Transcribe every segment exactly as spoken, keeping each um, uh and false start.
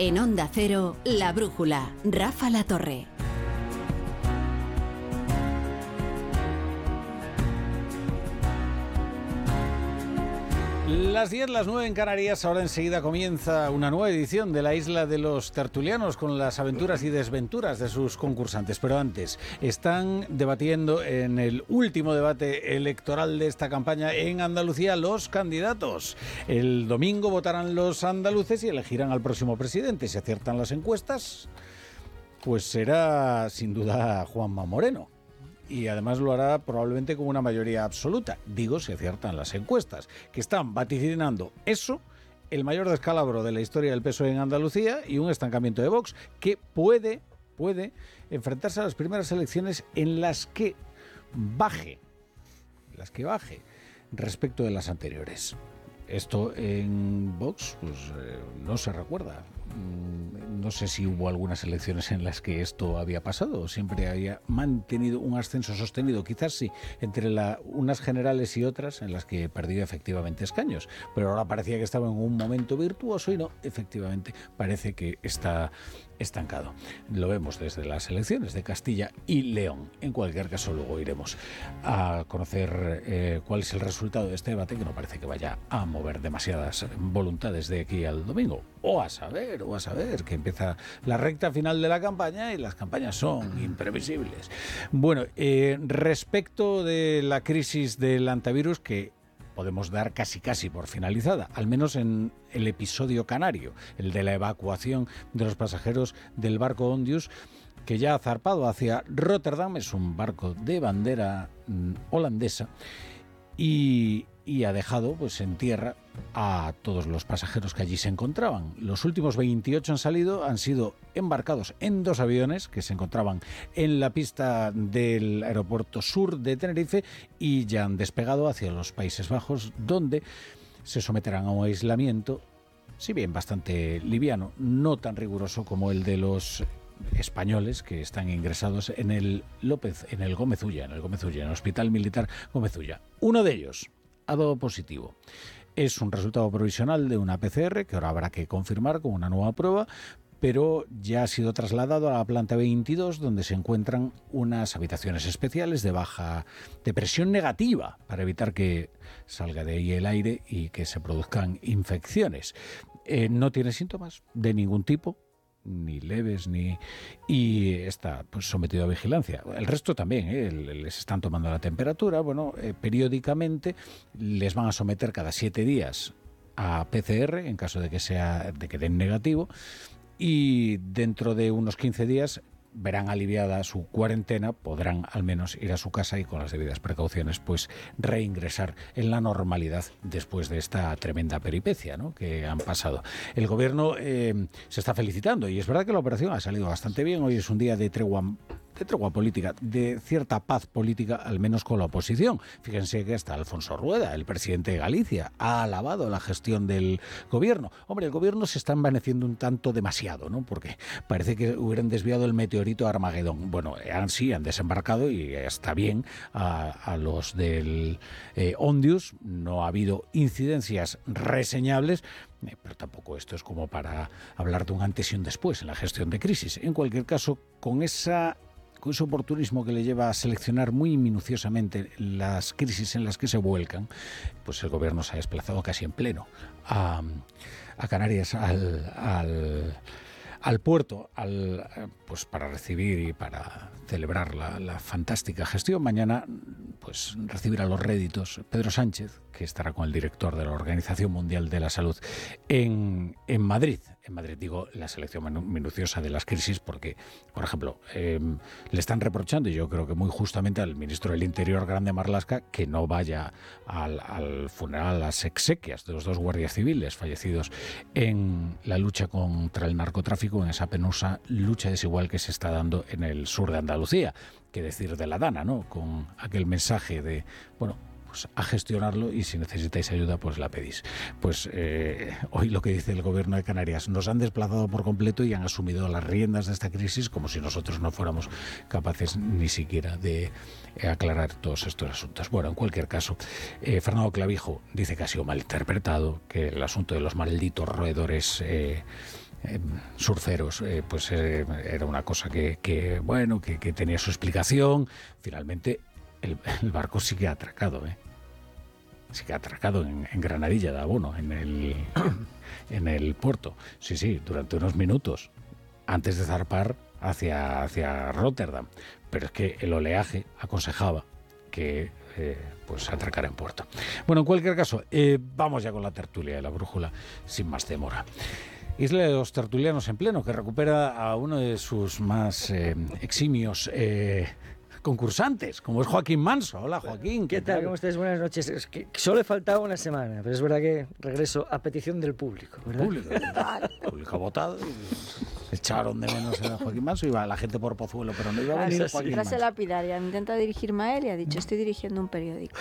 En Onda Cero, La Brújula, Rafa La Torre. Las diez, las nueve en Canarias. Ahora enseguida comienza una nueva edición de la Isla de los Tertulianos con las aventuras y desventuras de sus concursantes. Pero antes, están debatiendo en el último debate electoral de esta campaña en Andalucía los candidatos. El domingo votarán los andaluces y elegirán al próximo presidente. Si aciertan las encuestas, pues será sin duda Juanma Moreno. Y además lo hará probablemente con una mayoría absoluta. Digo, si aciertan las encuestas, que están vaticinando eso, el mayor descalabro de la historia del P S O E en Andalucía y un estancamiento de Vox que puede, puede enfrentarse a las primeras elecciones en las que baje, las que baje respecto de las anteriores. Esto en Vox pues eh, no se recuerda. No sé si hubo algunas elecciones en las que esto había pasado, siempre había mantenido un ascenso sostenido, quizás sí, entre la, unas generales y otras en las que perdió efectivamente escaños, pero ahora parecía que estaba en un momento virtuoso y no, efectivamente parece que está estancado. Lo vemos desde las elecciones de Castilla y León. En cualquier caso, luego iremos a conocer eh, cuál es el resultado de este debate, que no parece que vaya a mover demasiadas voluntades de aquí al domingo. O a saber, o a saber, que empieza la recta final de la campaña y las campañas son imprevisibles. Bueno, eh, respecto de la crisis del antivirus, que podemos dar casi casi por finalizada, al menos en el episodio canario, el de la evacuación de los pasajeros del barco Ondius, que ya ha zarpado hacia Rotterdam, es un barco de bandera mm, holandesa, y, y ha dejado pues en tierra a todos los pasajeros que allí se encontraban. Los últimos veintiocho han salido, han sido embarcados en dos aviones que se encontraban en la pista del aeropuerto sur de Tenerife y ya han despegado hacia los Países Bajos, donde se someterán a un aislamiento, si bien bastante liviano, no tan riguroso como el de los españoles que están ingresados en el López, en el Gómez Ulla, en el Gómez Ulla, en el Hospital Militar Gómez Ulla. Uno de ellos ha dado positivo. Es un resultado provisional de una P C R que ahora habrá que confirmar con una nueva prueba, pero ya ha sido trasladado a la planta veintidós, donde se encuentran unas habitaciones especiales de baja, de presión negativa, para evitar que salga de ahí el aire y que se produzcan infecciones. Eh, no tiene síntomas de ningún tipo, ni leves, ni y está pues sometido a vigilancia. El resto también, ¿eh? Les están tomando la temperatura, bueno, eh, periódicamente les van a someter cada siete días a P C R en caso de que sea de que den negativo, y dentro de unos quince días verán aliviada su cuarentena, podrán al menos ir a su casa y con las debidas precauciones pues reingresar en la normalidad después de esta tremenda peripecia, ¿no?, que han pasado. El gobierno eh, se está felicitando y es verdad que la operación ha salido bastante bien. Hoy es un día de tregua de tregua política, de cierta paz política, al menos con la oposición. Fíjense que hasta Alfonso Rueda, el presidente de Galicia, ha alabado la gestión del gobierno. Hombre, el gobierno se está envaneciendo un tanto demasiado, ¿no?, porque parece que hubieran desviado el meteorito Armagedón. Bueno, han, sí, han desembarcado y está bien a, a los del eh, Ondius. No ha habido incidencias reseñables, eh, pero tampoco esto es como para hablar de un antes y un después en la gestión de crisis. En cualquier caso, con esa con ese oportunismo que le lleva a seleccionar muy minuciosamente las crisis en las que se vuelcan, pues el gobierno se ha desplazado casi en pleno a, a Canarias, al, al, al puerto, al, pues para recibir y para celebrar la, la fantástica gestión. Mañana pues recibirá los réditos Pedro Sánchez, que estará con el director de la Organización Mundial de la Salud en, en Madrid. En Madrid, digo, la selección minuciosa de las crisis, porque, por ejemplo, eh, le están reprochando, y yo creo que muy justamente, al ministro del Interior, Grande Marlaska, que no vaya al, al funeral, a las exequias de los dos guardias civiles fallecidos en la lucha contra el narcotráfico, en esa penosa lucha desigual que se está dando en el sur de Andalucía. Qué decir de la Dana, ¿no?, con aquel mensaje de, bueno, pues a gestionarlo y si necesitáis ayuda pues la pedís. Pues eh, hoy lo que dice el gobierno de Canarias: nos han desplazado por completo y han asumido las riendas de esta crisis como si nosotros no fuéramos capaces ni siquiera de eh, aclarar todos estos asuntos. Bueno, en cualquier caso, eh, Fernando Clavijo dice que ha sido malinterpretado, que el asunto de los malditos roedores eh, eh, surferos. Eh, pues eh, era una cosa que, que bueno, que, que tenía su explicación. Finalmente, el, el barco sigue atracado, ¿eh? Sigue atracado en, en Granadilla de Abono, en el, en el puerto. Sí, sí, durante unos minutos, antes de zarpar hacia, hacia Rotterdam. Pero es que el oleaje aconsejaba que eh, pues atracara en puerto. Bueno, en cualquier caso, eh, vamos ya con la tertulia de la brújula, sin más demora. Isla de los Tertulianos en Pleno, que recupera a uno de sus más eh, eximios eh, concursantes, como es Joaquín Manso. Hola, Joaquín. ¿Qué, ¿Qué tal? tal? ¿Cómo estáis? Buenas noches. Es que solo he faltado una semana, pero es verdad que regreso a petición del público, ¿verdad? Público. El público ha votado y echaron de menos a Joaquín Manso. Iba la gente por Pozuelo, pero no iba a venir Joaquín Manso. Frase lapidaria. Intenta dirigirme a él y ha dicho, estoy dirigiendo un periódico.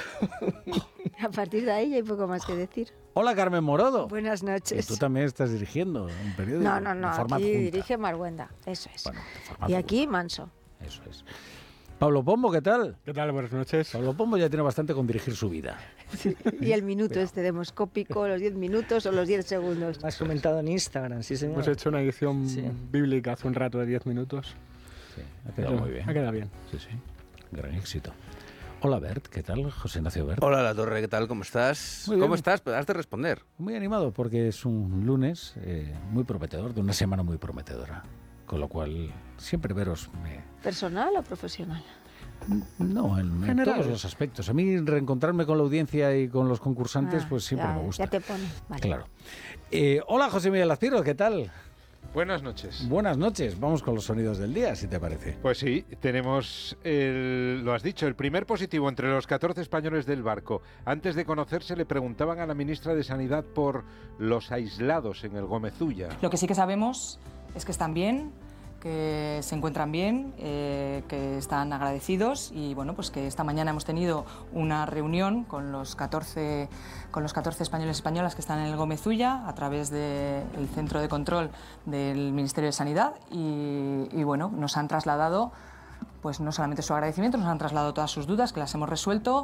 A partir de ahí ya hay poco más que decir. Hola, Carmen Morodo. Buenas noches. Y tú también estás dirigiendo un periódico. No, no, no. Aquí junta. Dirige Marguenda. Eso es. Bueno, y aquí Manso. Eso es. Pablo Pombo, ¿qué tal? ¿Qué tal? Buenas noches. Pablo Pombo ya tiene bastante con dirigir su vida. Sí. Y el minuto Pero. este demoscópico, los diez minutos o los diez segundos. Has comentado en Instagram, sí señor. Hemos hecho una edición sí. bíblica hace un rato de diez minutos. Sí, ha quedado Pero, muy bien. Ha quedado bien. Sí, sí. Gran éxito. Hola, Bert, ¿qué tal? José Ignacio Bert. Hola, La Torre, ¿qué tal? ¿Cómo estás? Muy ¿Cómo bien. estás? Pues has de responder. Muy animado porque es un lunes eh, muy prometedor, de una semana muy prometedora. Con lo cual, siempre veros... Me... ¿Personal o profesional? No, en, en todos los aspectos. A mí reencontrarme con la audiencia y con los concursantes, ah, pues siempre ya, me gusta. Ya te pone. Vale. Claro. Eh, hola, José Miguel Azpiroz, ¿qué tal? Buenas noches. Buenas noches. Vamos con los sonidos del día, si te parece. Pues sí, tenemos, el, lo has dicho, el primer positivo entre los catorce españoles del barco. Antes de conocerse le preguntaban a la ministra de Sanidad por los aislados en el Gómez Ulla. Lo que sí que sabemos es que están bien, que se encuentran bien, eh, que están agradecidos y bueno, pues que esta mañana hemos tenido una reunión con los catorce, con los catorce españoles y españolas que están en el Gómez Ulla a través del centro de control del Ministerio de Sanidad y, y bueno, nos han trasladado pues no solamente su agradecimiento, nos han trasladado todas sus dudas que las hemos resuelto.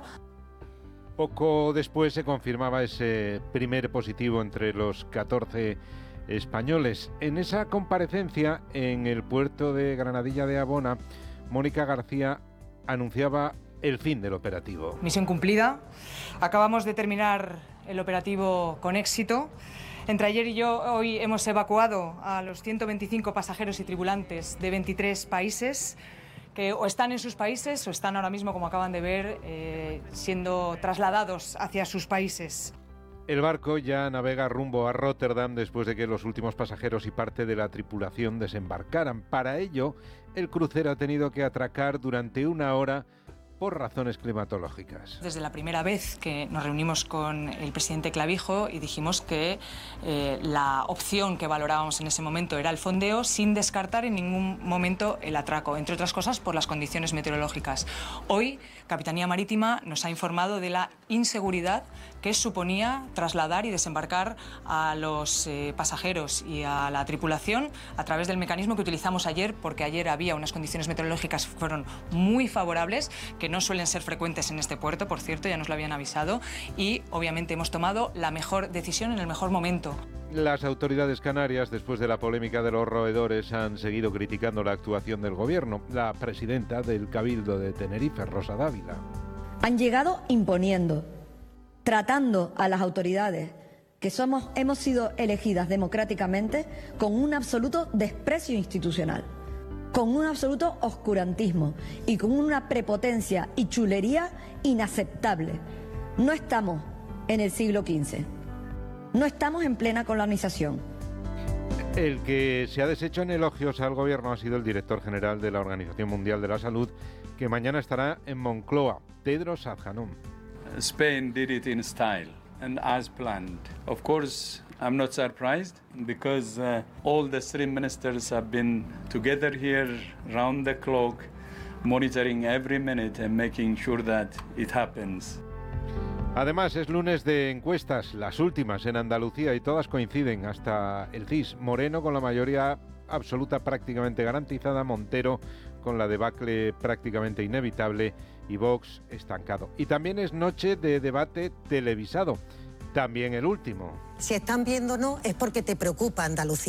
Poco después se confirmaba ese primer positivo entre los catorce españoles. En esa comparecencia en el puerto de Granadilla de Abona, Mónica García anunciaba el fin del operativo. Misión cumplida. Acabamos de terminar el operativo con éxito. Entre ayer y yo hoy hemos evacuado a los ciento veinticinco pasajeros y tripulantes de veintitrés países que o están en sus países o están ahora mismo, como acaban de ver, eh, siendo trasladados hacia sus países. El barco ya navega rumbo a Rotterdam después de que los últimos pasajeros y parte de la tripulación desembarcaran. Para ello, el crucero ha tenido que atracar durante una hora por razones climatológicas. Desde la primera vez que nos reunimos con el presidente Clavijo y dijimos que eh, la opción que valorábamos en ese momento era el fondeo, sin descartar en ningún momento el atraco, entre otras cosas por las condiciones meteorológicas. Hoy, Capitanía Marítima nos ha informado de la inseguridad que suponía trasladar y desembarcar a los eh, pasajeros y a la tripulación a través del mecanismo que utilizamos ayer, porque ayer había unas condiciones meteorológicas que fueron muy favorables, que no suelen ser frecuentes en este puerto, por cierto, ya nos lo habían avisado, y obviamente hemos tomado la mejor decisión en el mejor momento. Las autoridades canarias, después de la polémica de los roedores, han seguido criticando la actuación del gobierno. La presidenta del Cabildo de Tenerife, Rosa Dávila. Han llegado imponiendo, tratando a las autoridades que somos, hemos sido elegidas democráticamente con un absoluto desprecio institucional, con un absoluto oscurantismo y con una prepotencia y chulería inaceptable. No estamos en el siglo quince. No estamos en plena colonización. El que se ha deshecho en elogios al gobierno ha sido el director general de la Organización Mundial de la Salud, que mañana estará en Moncloa, Tedros Adhanom. Spain did it in style and as planned. Of course, I'm not surprised because uh, all the three ministers have been together here round the clock, monitoring every minute and making sure that it happens. Además, es lunes de encuestas, las últimas en Andalucía, y todas coinciden, hasta el C I S. Moreno con la mayoría absoluta prácticamente garantizada, Montero con la debacle prácticamente inevitable y Vox estancado. Y también es noche de debate televisado, también el último. Si están viéndonos es porque te preocupa Andalucía.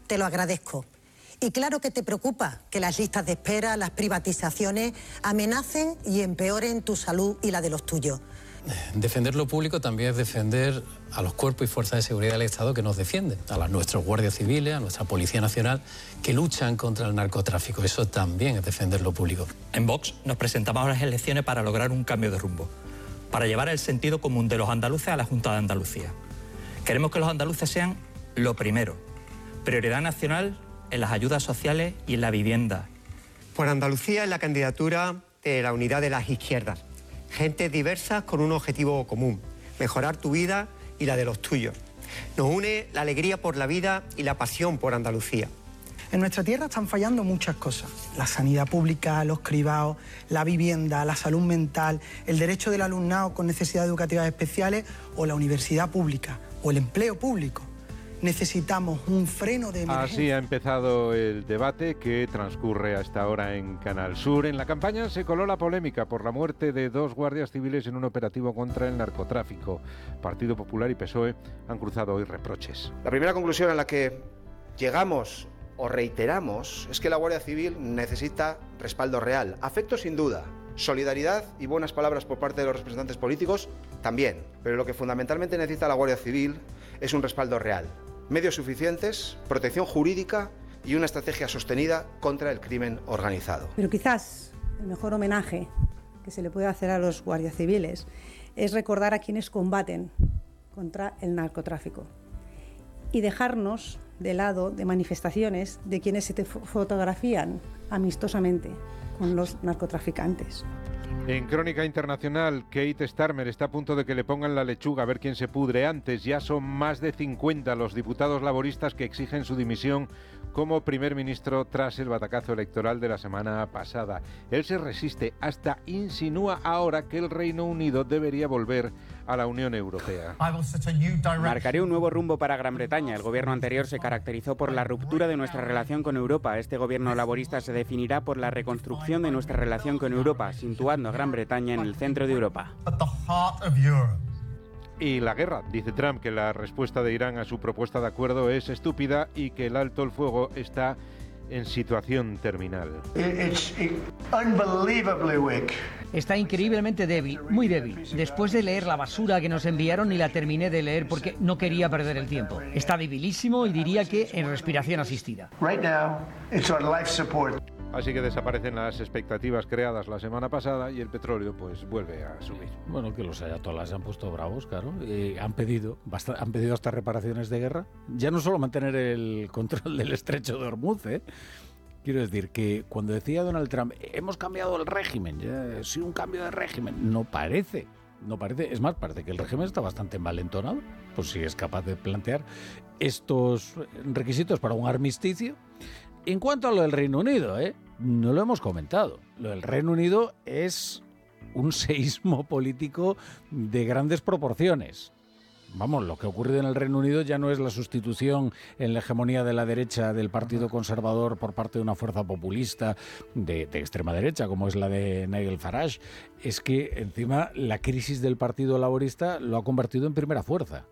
te lo agradezco. Y claro que te preocupa que las listas de espera, las privatizaciones amenacen y empeoren tu salud y la de los tuyos. Defender lo público también es defender a los cuerpos y fuerzas de seguridad del Estado que nos defienden, a las, nuestros guardias civiles, a nuestra Policía Nacional, que luchan contra el narcotráfico. Eso también es defender lo público. En Vox nos presentamos a las elecciones para lograr un cambio de rumbo, para llevar el sentido común de los andaluces a la Junta de Andalucía. Queremos que los andaluces sean lo primero, prioridad nacional en las ayudas sociales y en la vivienda. Por Andalucía es la candidatura de la unidad de las izquierdas. Gentes diversas con un objetivo común, mejorar tu vida y la de los tuyos. Nos une la alegría por la vida y la pasión por Andalucía. En nuestra tierra están fallando muchas cosas. La sanidad pública, los cribados, la vivienda, la salud mental, el derecho del alumnado con necesidades educativas especiales o la universidad pública o el empleo público. Necesitamos un freno de emergencia. Así ha empezado el debate que transcurre hasta ahora en Canal Sur. En la campaña se coló la polémica por la muerte de dos guardias civiles en un operativo contra el narcotráfico. Partido Popular y P S O E han cruzado hoy reproches. La primera conclusión a la que llegamos o reiteramos es que la Guardia Civil necesita respaldo real. Afecto sin duda, solidaridad y buenas palabras por parte de los representantes políticos también. Pero lo que fundamentalmente necesita la Guardia Civil es un respaldo real. Medios suficientes, protección jurídica y una estrategia sostenida contra el crimen organizado. Pero quizás el mejor homenaje que se le puede hacer a los guardias civiles es recordar a quienes combaten contra el narcotráfico y dejarnos de lado de manifestaciones de quienes se te fotografían amistosamente con los narcotraficantes. En Crónica Internacional, Keir Starmer está a punto de que le pongan la lechuga a ver quién se pudre antes. Ya son más de cincuenta los diputados laboristas que exigen su dimisión como primer ministro tras el batacazo electoral de la semana pasada. Él se resiste, hasta insinúa ahora que el Reino Unido debería volver a la Unión Europea. Marcaré un nuevo rumbo para Gran Bretaña. El gobierno anterior se caracterizó por la ruptura de nuestra relación con Europa. Este gobierno laborista se definirá por la reconstrucción de nuestra relación con Europa, situando a Gran Bretaña en el centro de Europa. Y la guerra. Dice Trump que la respuesta de Irán a su propuesta de acuerdo es estúpida y que el alto el fuego está en situación terminal. Está increíblemente débil, muy débil. Después de leer la basura que nos enviaron y la terminé de leer porque no quería perder el tiempo. Está debilísimo y diría que en respiración asistida. Así que desaparecen las expectativas creadas la semana pasada y el petróleo pues vuelve a subir. Bueno, que los ayatolás se han puesto bravos, claro. Eh, han pedido bast- han pedido hasta reparaciones de guerra. Ya no solo mantener el control del estrecho de Hormuz, ¿eh? Quiero decir que cuando decía Donald Trump, hemos cambiado el régimen, ya, sí, un cambio de régimen, no parece. No parece, es más, parece que el régimen está bastante envalentonado, pues si es capaz de plantear estos requisitos para un armisticio. En cuanto a lo del Reino Unido, ¿eh? no lo hemos comentado. Lo del Reino Unido es un seísmo político de grandes proporciones. Vamos, lo que ha ocurrido en el Reino Unido ya no es la sustitución en la hegemonía de la derecha del Partido Conservador por parte de una fuerza populista de, de extrema derecha, como es la de Nigel Farage. Es que, encima, la crisis del Partido Laborista lo ha convertido en primera fuerza.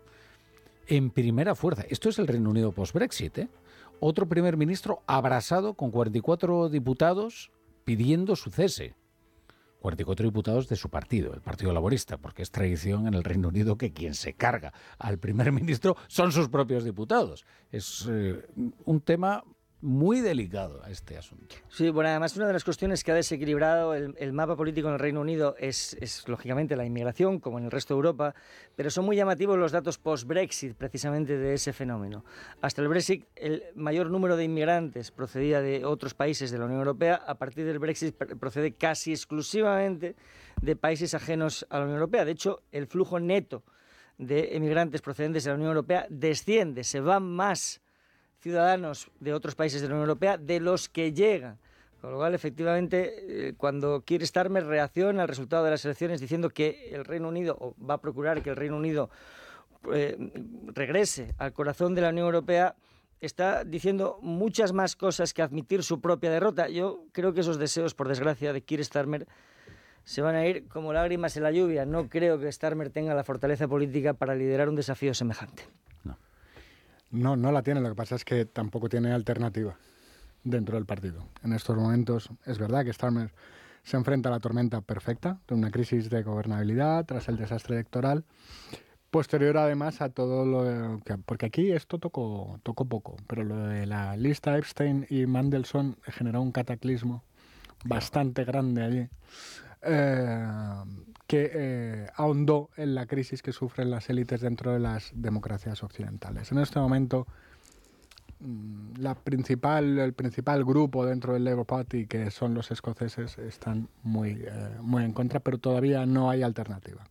En primera fuerza. Esto es el Reino Unido post-Brexit, ¿eh? Otro primer ministro abrasado con cuarenta y cuatro diputados pidiendo su cese. cuarenta y cuatro diputados de su partido, el Partido Laborista, porque es tradición en el Reino Unido que quien se carga al primer ministro son sus propios diputados. Es eh, un tema muy delicado a este asunto. Sí, bueno, además una de las cuestiones que ha desequilibrado el, el mapa político en el Reino Unido es, es, lógicamente, la inmigración, como en el resto de Europa, pero son muy llamativos los datos post-Brexit, precisamente de ese fenómeno. Hasta el Brexit, el mayor número de inmigrantes procedía de otros países de la Unión Europea. A partir del Brexit procede casi exclusivamente de países ajenos a la Unión Europea. De hecho, el flujo neto de inmigrantes procedentes de la Unión Europea desciende, se van más ciudadanos de otros países de la Unión Europea de los que llegan. Con lo cual, efectivamente, eh, cuando Keir Starmer reacciona al resultado de las elecciones diciendo que el Reino Unido, o va a procurar que el Reino Unido eh, regrese al corazón de la Unión Europea, está diciendo muchas más cosas que admitir su propia derrota. Yo creo que esos deseos, por desgracia, de Keir Starmer se van a ir como lágrimas en la lluvia. No creo que Starmer tenga la fortaleza política para liderar un desafío semejante. No, no la tiene. Lo que pasa es que tampoco tiene alternativa dentro del partido. En estos momentos es verdad que Starmer se enfrenta a la tormenta perfecta de una crisis de gobernabilidad tras el desastre electoral, posterior además a todo lo que... Porque aquí esto tocó, tocó poco, pero lo de la lista Epstein y Mandelson generó un cataclismo bastante grande allí, eh, que eh, ahondó en la crisis que sufren las élites dentro de las democracias occidentales. En este momento, la principal, el principal grupo dentro del Labour Party, que son los escoceses, están muy, eh, muy en contra, pero todavía no hay alternativa.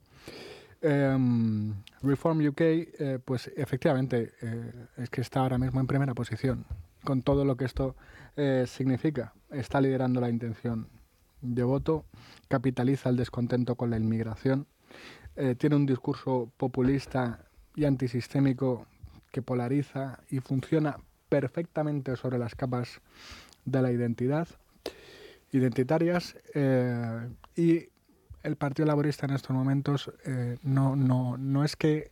Um, Reform U K, eh, pues efectivamente, eh, es que está ahora mismo en primera posición, con todo lo que esto eh, significa. Está liderando la intención de voto, capitaliza el descontento con la inmigración, eh, tiene un discurso populista y antisistémico que polariza y funciona perfectamente sobre las capas de la identidad, identitarias, eh, y el Partido Laborista en estos momentos eh, no, no, no es que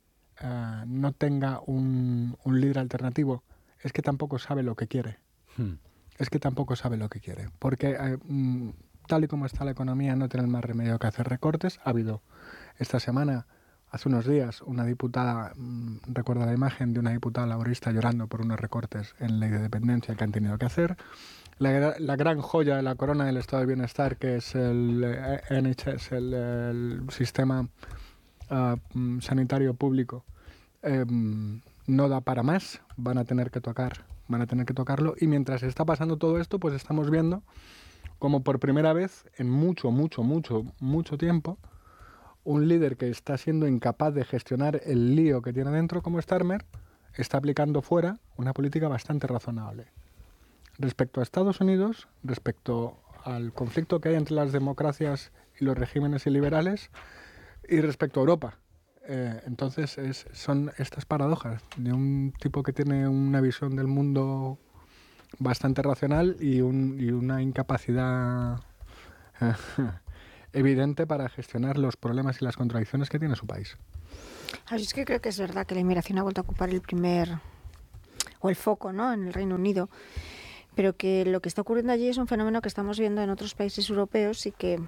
uh, no tenga un, un líder alternativo, es que tampoco sabe lo que quiere. Hmm. Es que tampoco sabe lo que quiere. Porque eh, tal y como está la economía, no tienen más remedio que hacer recortes. Ha habido esta semana, hace unos días, una diputada, mmm, recuerdo la imagen de una diputada laborista llorando por unos recortes en ley de dependencia que han tenido que hacer. La, la gran joya de la corona del estado de bienestar, que es el eh, N H S, el, el sistema uh, sanitario público, eh, no da para más, van a tener que tocar, van a tener que tocarlo. Y mientras está pasando todo esto, pues estamos viendo como por primera vez en mucho, mucho, mucho, mucho tiempo, un líder que está siendo incapaz de gestionar el lío que tiene dentro, como Starmer, está aplicando fuera una política bastante razonable. Respecto a Estados Unidos, respecto al conflicto que hay entre las democracias y los regímenes iliberales, y respecto a Europa. Eh, entonces es, son estas paradojas de un tipo que tiene una visión del mundo bastante racional y, un, y una incapacidad eh, evidente para gestionar los problemas y las contradicciones que tiene su país. Así es que creo que es verdad que la inmigración ha vuelto a ocupar el primer o el foco, ¿no?, en el Reino Unido, pero que lo que está ocurriendo allí es un fenómeno que estamos viendo en otros países europeos y que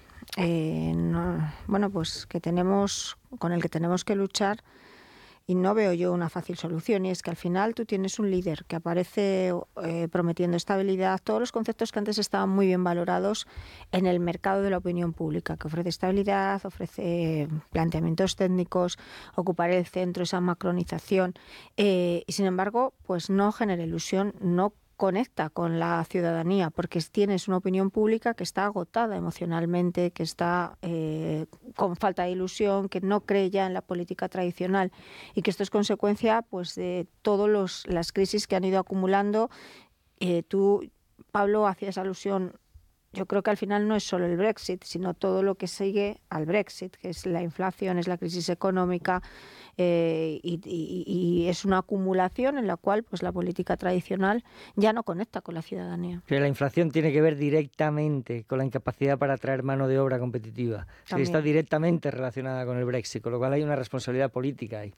eh, no, bueno, pues que tenemos, con el que tenemos que luchar, y no veo yo una fácil solución, y es que al final tú tienes un líder que aparece eh, prometiendo estabilidad, todos los conceptos que antes estaban muy bien valorados en el mercado de la opinión pública, que ofrece estabilidad, ofrece planteamientos técnicos, ocupar el centro, esa macronización, eh, y sin embargo, pues no genera ilusión, no conecta con la ciudadanía, porque tienes una opinión pública que está agotada emocionalmente, que está eh, con falta de ilusión, que no cree ya en la política tradicional, y que esto es consecuencia pues de todas las crisis que han ido acumulando. Eh, tú, Pablo, hacías alusión, yo creo que al final no es solo el Brexit, sino todo lo que sigue al Brexit, que es la inflación, es la crisis económica, eh, y, y, y es una acumulación en la cual pues la política tradicional ya no conecta con la ciudadanía. Pero la inflación tiene que ver directamente con la incapacidad para atraer mano de obra competitiva. O sea, está directamente relacionada con el Brexit, con lo cual hay una responsabilidad política ahí.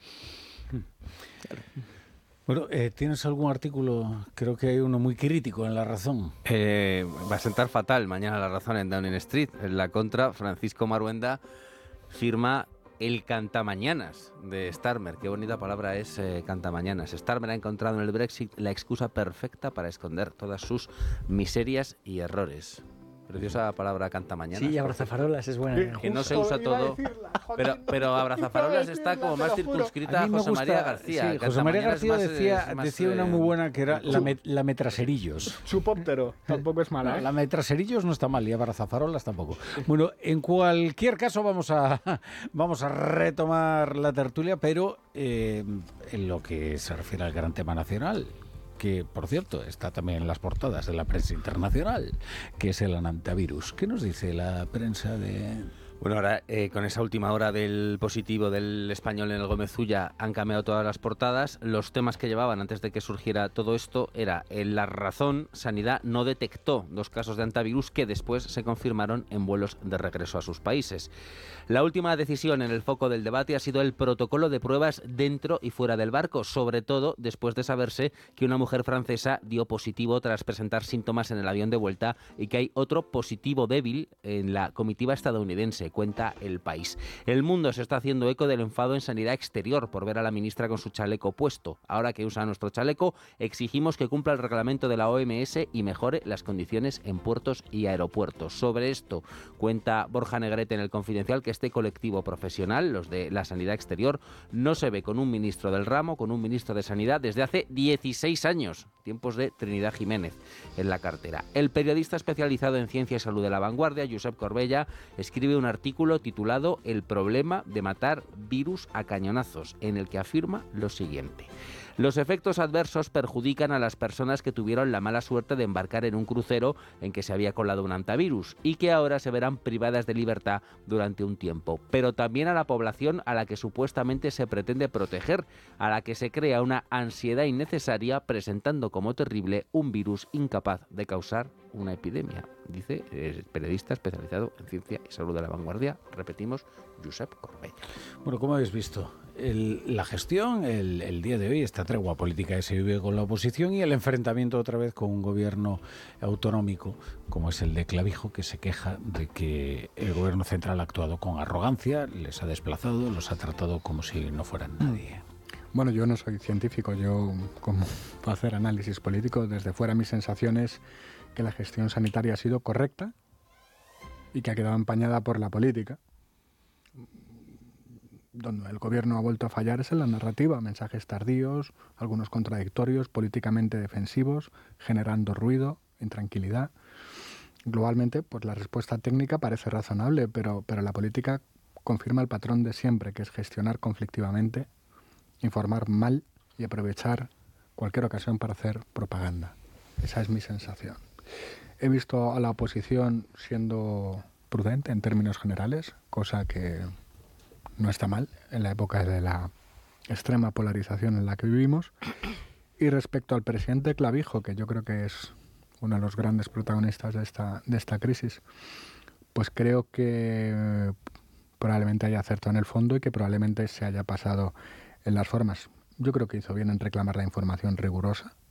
Claro. Bueno, eh, ¿tienes algún artículo? Creo que hay uno muy crítico en La Razón. Eh, va a sentar fatal mañana La Razón en Downing Street. En la contra, Francisco Maruenda firma el cantamañanas de Starmer. Qué bonita palabra es eh, cantamañanas. Starmer ha encontrado en el Brexit la excusa perfecta para esconder todas sus miserias y errores. Preciosa palabra cantamañanas. Sí, abrazafarolas es buena. ¿eh? Que no se usa todo. Pero, pero abrazafarolas está como más circunscrita a José María García. Sí, José María García más, decía, más, decía una muy buena que era la, met, la metraserillos. Chupóptero, tampoco es mala. ¿eh? La metraserillos no está mal y abrazafarolas tampoco. Bueno, en cualquier caso vamos a, vamos a retomar la tertulia, pero eh, en lo que se refiere al gran tema nacional, que, por cierto, está también en las portadas de la prensa internacional, que es el antivirus. ¿Qué nos dice la prensa de...? Bueno, ahora eh, con esa última hora del positivo del Español en el Gómez Ulla han cambiado todas las portadas. Los temas que llevaban antes de que surgiera todo esto era en La Razón, Sanidad no detectó dos casos de antivirus que después se confirmaron en vuelos de regreso a sus países. La última decisión en el foco del debate ha sido el protocolo de pruebas dentro y fuera del barco, sobre todo después de saberse que una mujer francesa dio positivo tras presentar síntomas en el avión de vuelta y que hay otro positivo débil en la comitiva estadounidense, cuenta El País. El Mundo se está haciendo eco del enfado en Sanidad Exterior por ver a la ministra con su chaleco puesto. Ahora que usa nuestro chaleco, exigimos que cumpla el reglamento de la O M S y mejore las condiciones en puertos y aeropuertos. Sobre esto cuenta Borja Negrete en El Confidencial que este colectivo profesional, los de la Sanidad Exterior, no se ve con un ministro del ramo, con un ministro de Sanidad desde hace dieciséis años, tiempos de Trinidad Jiménez en la cartera. El periodista especializado en ciencia y salud de La Vanguardia, Josep Corbella, escribe un artículo titulado El problema de matar virus a cañonazos, en el que afirma lo siguiente. Los efectos adversos perjudican a las personas que tuvieron la mala suerte de embarcar en un crucero en que se había colado un antivirus y que ahora se verán privadas de libertad durante un tiempo, pero también a la población a la que supuestamente se pretende proteger, a la que se crea una ansiedad innecesaria presentando como terrible un virus incapaz de causar una epidemia, dice el periodista especializado en ciencia y salud de La Vanguardia, repetimos, Josep Corbella. Bueno, ¿cómo habéis visto? El, la gestión, el, el día de hoy, esta tregua política que se vive con la oposición y el enfrentamiento otra vez con un gobierno autonómico, como es el de Clavijo, que se queja de que el gobierno central ha actuado con arrogancia, les ha desplazado, los ha tratado como si no fueran nadie. Bueno, yo no soy científico, yo como puedo hacer análisis político, desde fuera mi sensación es que la gestión sanitaria ha sido correcta y que ha quedado empañada por la política. Donde el gobierno ha vuelto a fallar es en la narrativa, mensajes tardíos, algunos contradictorios, políticamente defensivos, generando ruido, intranquilidad. Globalmente, pues la respuesta técnica parece razonable, pero, pero la política confirma el patrón de siempre, que es gestionar conflictivamente, informar mal y aprovechar cualquier ocasión para hacer propaganda. Esa es mi sensación. He visto a la oposición siendo prudente en términos generales, cosa que no está mal en la época de la extrema polarización en la que vivimos. Y respecto al presidente Clavijo, que yo creo que es uno de los grandes protagonistas de esta, de esta crisis, pues creo que probablemente haya acertado en el fondo y que probablemente se haya pasado en las formas. Yo creo que hizo bien en reclamar la información rigurosa,